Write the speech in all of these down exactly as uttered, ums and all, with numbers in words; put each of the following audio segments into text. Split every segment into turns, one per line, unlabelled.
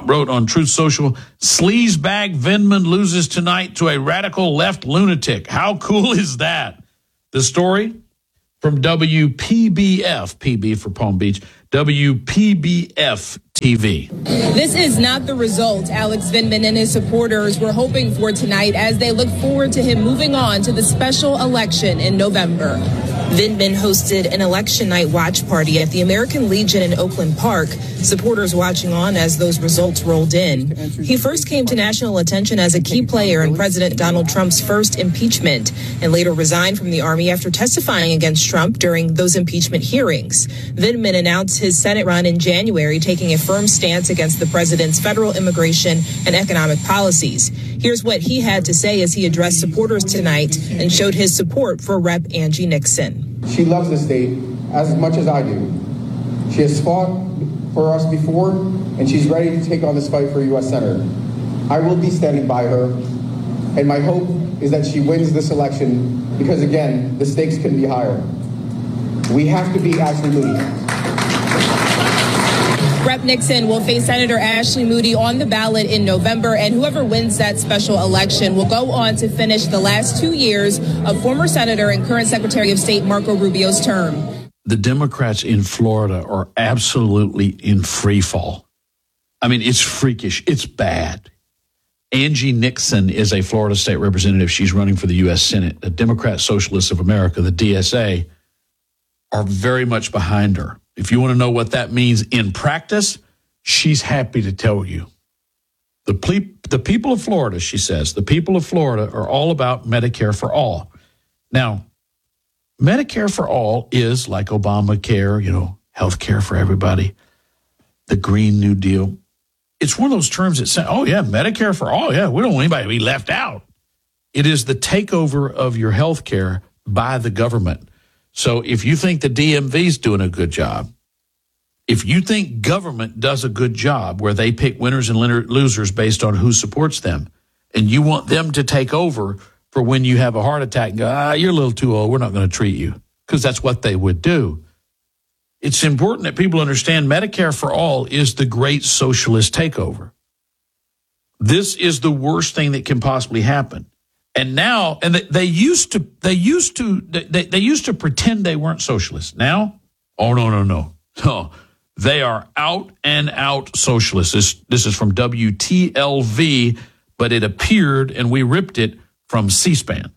wrote on Truth Social, sleazebag Vindman loses tonight to a radical left lunatic. How cool is that? The story from W P B F, P B for Palm Beach, W P B F T V.
This is not the result Alex Vindman and his supporters were hoping for tonight as they look forward to him moving on to the special election in November. Vindman hosted an election night watch party at the American Legion in Oakland Park, supporters watching on as those results rolled in. He first came to national attention as a key player in President Donald Trump's first impeachment and later resigned from the Army after testifying against Trump during those impeachment hearings. Vindman announced his Senate run in January, taking a firm stance against the president's federal immigration and economic policies. Here's what he had to say as he addressed supporters tonight and showed his support for Representative Angie Nixon.
She loves the state as much as I do. She has fought for us before, and she's ready to take on this fight for U S Senator. I will be standing by her, and my hope is that she wins this election because, again, the stakes can be higher. We have to beat Ashley Moody.
Representative Nixon will face Senator Ashley Moody on the ballot in November, and whoever wins that special election will go on to finish the last two years of former Senator and current Secretary of State Marco Rubio's term.
The Democrats in Florida are absolutely in free fall. I mean, it's freakish. It's bad. Angie Nixon is a Florida state representative. She's running for the U S Senate. The Democrat Socialists of America, the D S A, are very much behind her. If you want to know what that means in practice, she's happy to tell you. The, ple- the people of Florida, she says, the people of Florida are all about Medicare for all. Now, Medicare for all is like Obamacare, you know, health care for everybody, the Green New Deal. It's one of those terms that say, oh, yeah, Medicare for all. Yeah, we don't want anybody to be left out. It is the takeover of your health care by the government. So if you think the D M V is doing a good job, if you think government does a good job where they pick winners and losers based on who supports them, and you want them to take over for when you have a heart attack and go, ah, you're a little too old, we're not going to treat you, because that's what they would do. It's important that people understand Medicare for all is the great socialist takeover. This is the worst thing that can possibly happen. And now, and they, they used to, they used to, they, they used to pretend they weren't socialists. Now, oh, no, no, no. No, they are out and out socialists. This, this is from W T L V, but it appeared and we ripped it from C-SPAN.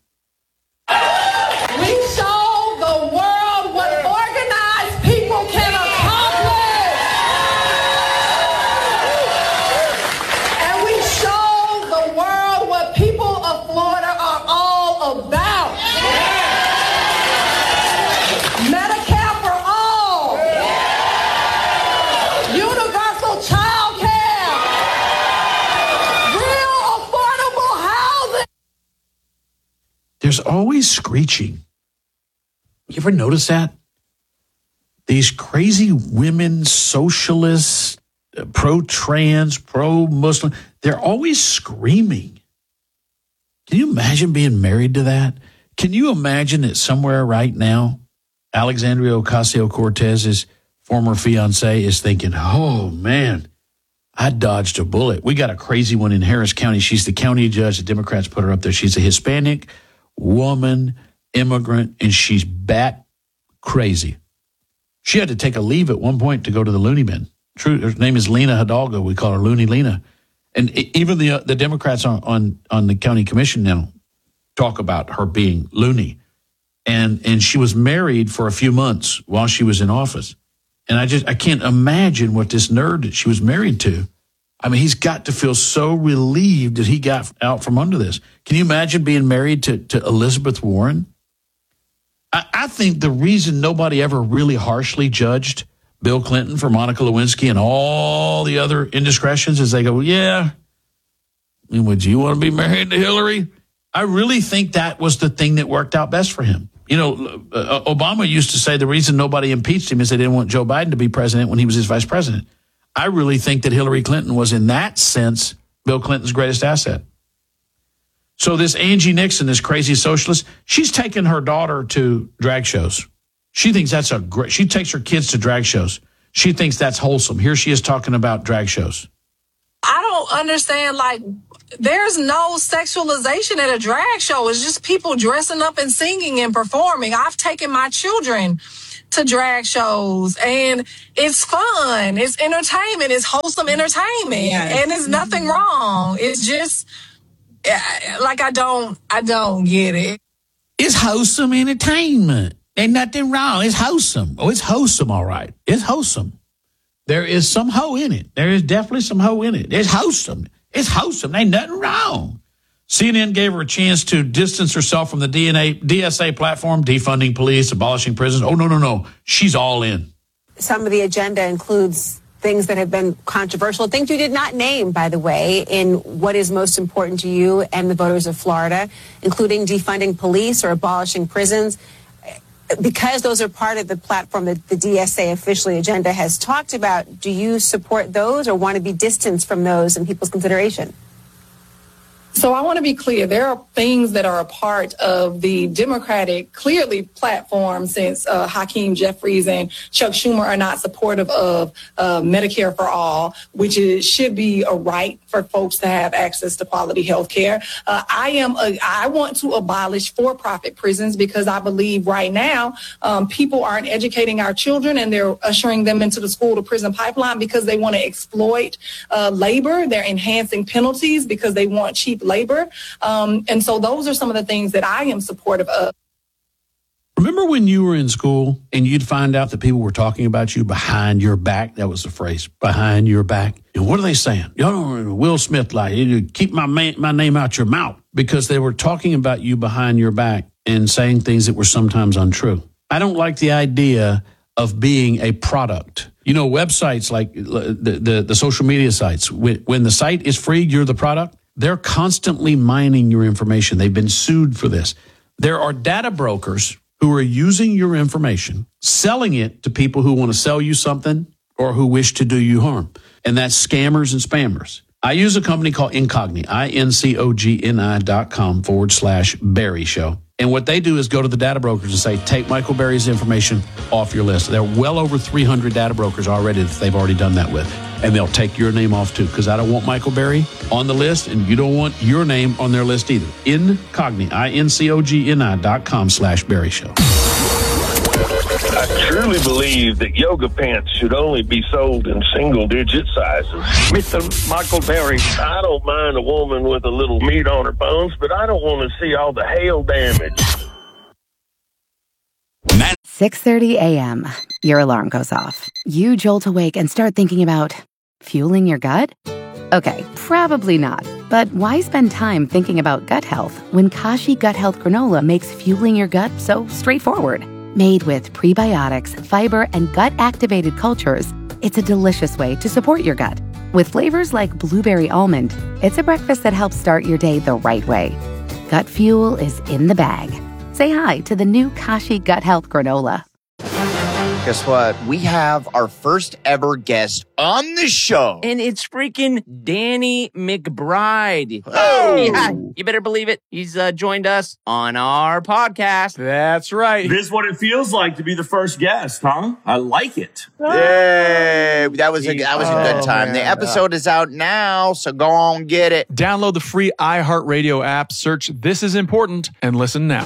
We show the world what organized people can accomplish. And we show the world what people of Florida are all about. Medicare for all. Universal child care. Real affordable housing.
There's always screeching. You ever notice that? These crazy women, socialists, uh, pro-trans, pro-Muslim, they're always screaming. Can you imagine being married to that? Can you imagine that somewhere right now, Alexandria Ocasio-Cortez's former fiancé is thinking, oh, man, I dodged a bullet. We got a crazy one in Harris County. She's the county judge. The Democrats put her up there. She's a Hispanic woman, immigrant, and she's bat crazy. She had to take a leave at one point to go to the loony bin. True, her name is Lena Hidalgo. We call her Loony Lena. And even the uh, the Democrats on, on, on the county commission now talk about her being loony. And and she was married for a few months while she was in office. And I just I can't imagine what this nerd that she was married to. I mean, he's got to feel so relieved that he got out from under this. Can you imagine being married to, to Elizabeth Warren? I, I think the reason nobody ever really harshly judged Bill Clinton for Monica Lewinsky and all the other indiscretions is they go, yeah, I mean, would you want to be married to Hillary? I really think that was the thing that worked out best for him. You know, uh, Obama used to say the reason nobody impeached him is they didn't want Joe Biden to be president when he was his vice president. I really think that Hillary Clinton was, in that sense, Bill Clinton's greatest asset. So this Angie Nixon, this crazy socialist, she's taken her daughter to drag shows. She thinks that's a great, she takes her kids to drag shows. She thinks that's wholesome. Here she is talking about drag shows.
don't understand, like, there's no sexualization at a drag show. It's just people dressing up and singing and performing. I've taken my children to drag shows, and it's fun. It's entertainment. It's wholesome entertainment. Yes. And it's nothing wrong. It's just, like, I don't, I don't get it.
It's wholesome entertainment. Ain't nothing wrong. It's wholesome. Oh, it's wholesome, all right. It's wholesome. There is some hoe in it. There is definitely some hoe in it. It's wholesome. It's wholesome. Ain't nothing wrong. C N N gave her a chance to distance herself from the D N A, D S A platform, defunding police, abolishing prisons. Oh, no, no, no. She's all in.
Some of the agenda includes things that have been controversial, things you did not name, by the way, in what is most important to you and the voters of Florida, including defunding police or abolishing prisons. Because those are part of the platform that the D S A officially agenda has talked about, do you support those or want to be distanced from those in people's consideration?
So I want to be clear. There are things that are a part of the Democratic, clearly, platform since uh, Hakeem Jeffries and Chuck Schumer are not supportive of uh, Medicare for all, which is, should be a right for folks to have access to quality health care. Uh, I am. A, I want to abolish for-profit prisons because I believe right now um, people aren't educating our children and they're ushering them into the school-to-prison pipeline because they want to exploit uh, labor. They're enhancing penalties because they want cheap labor. Um, and so those are some of the things that I am supportive of.
Remember when you were in school and you'd find out that people were talking about you behind your back? That was the phrase, behind your back. And what are they saying? You know, Will Smith, like, keep my man, my name out your mouth, because they were talking about you behind your back and saying things that were sometimes untrue. I don't like the idea of being a product. You know, websites like the, the, the social media sites, when, when the site is free, you're the product. They're constantly mining your information. They've been sued for this. There are data brokers who are using your information, selling it to people who want to sell you something or who wish to do you harm. And that's scammers and spammers. I use a company called Incogni, I N C O G N I dot com forward slash Berry Show. And what they do is go to the data brokers and say, take Michael Berry's information off your list. There are well over three hundred data brokers already that they've already done that with. And they'll take your name off too, because I don't want Michael Berry on the list, and you don't want your name on their list either. Incogni, I N C O G N I dot com slash Berry Show.
I truly believe that yoga pants should only be sold in single-digit sizes. Mister Michael Berry, I don't mind a woman with a little meat on her bones, but I don't want to see all the hail damage.
six thirty a.m. Your alarm goes off. You jolt awake and start thinking about fueling your gut? Okay, probably not. But why spend time thinking about gut health when Kashi Gut Health Granola makes fueling your gut so straightforward? Made with prebiotics, fiber, and gut-activated cultures, it's a delicious way to support your gut. With flavors like blueberry almond, it's a breakfast that helps start your day the right way. Gut fuel is in the bag. Say hi to the new Kashi Gut Health Granola.
Guess what? We have our first ever guest on the show.
And it's freaking Danny McBride.
Oh!
Yeah, you better believe it. He's uh, joined us on our podcast.
That's right. This is what it feels like to be the first guest, huh? I like it.
Yay! That was a, that was a good time.
Oh,
the episode is out now, so go on get it.
Download the free iHeartRadio app, search This Is Important, and listen now.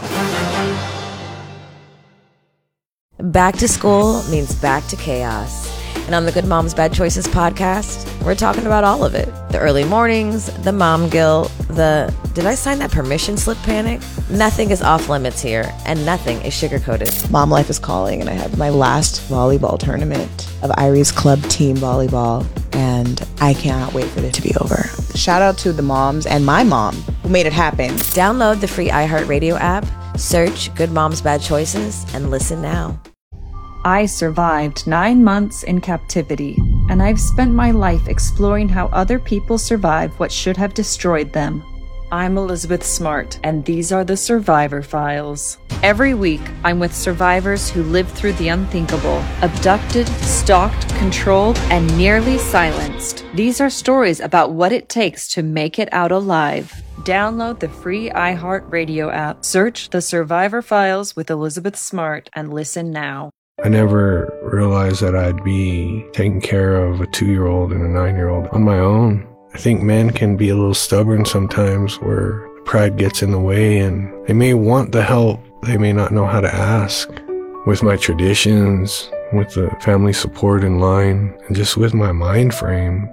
Back to school means back to chaos. And on the Good Moms Bad Choices podcast, we're talking about all of it. The early mornings, the mom guilt, the did I sign that permission slip panic? Nothing is off limits here, and nothing is sugar-coated.
Mom life is calling, and I have my last volleyball tournament of Irie's club team volleyball, and I cannot wait for it to be over. Shout out to the moms and my mom who made it happen.
Download the free iHeartRadio app, search Good Moms Bad Choices, and listen now.
I survived nine months in captivity, and I've spent my life exploring how other people survive what should have destroyed them. I'm Elizabeth Smart, and these are the Survivor Files. Every week, I'm with survivors who lived through the unthinkable, abducted, stalked, controlled, and nearly silenced. These are stories about what it takes to make it out alive. Download the free iHeartRadio app, search The Survivor Files with Elizabeth Smart, and listen now.
I never realized that I'd be taking care of a two-year-old and a nine-year-old on my own. I think men can be a little stubborn sometimes where pride gets in the way and they may want the help, they may not know how to ask. With my traditions, with the family support in line, and just with my mind frame,